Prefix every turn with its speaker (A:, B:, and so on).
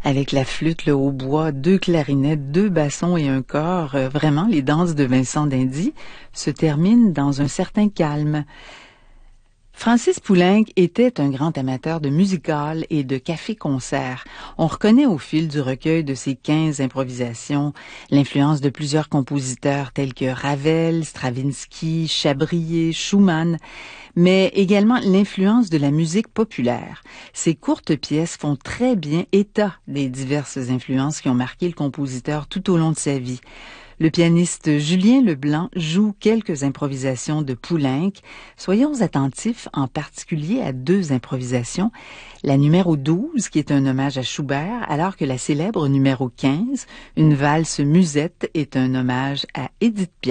A: avec la flûte, le hautbois, 2 clarinettes, 2 bassons et un cor. Vraiment, les danses de Vincent d'Indy se terminent dans un certain calme. Francis Poulenc était un grand amateur de music-hall et de café-concert. On reconnaît au fil du recueil de ses 15 improvisations l'influence de plusieurs compositeurs tels que Ravel, Stravinsky, Chabrier, Schumann, mais également l'influence de la musique populaire. Ces courtes pièces font très bien état des diverses influences qui ont marqué le compositeur tout au long de sa vie. Le pianiste Julien Leblanc joue quelques improvisations de Poulenc. Soyons attentifs en particulier à 2 improvisations. La numéro 12, qui est un hommage à Schubert, alors que la célèbre numéro 15, une valse musette, est un hommage à Édith Piaf.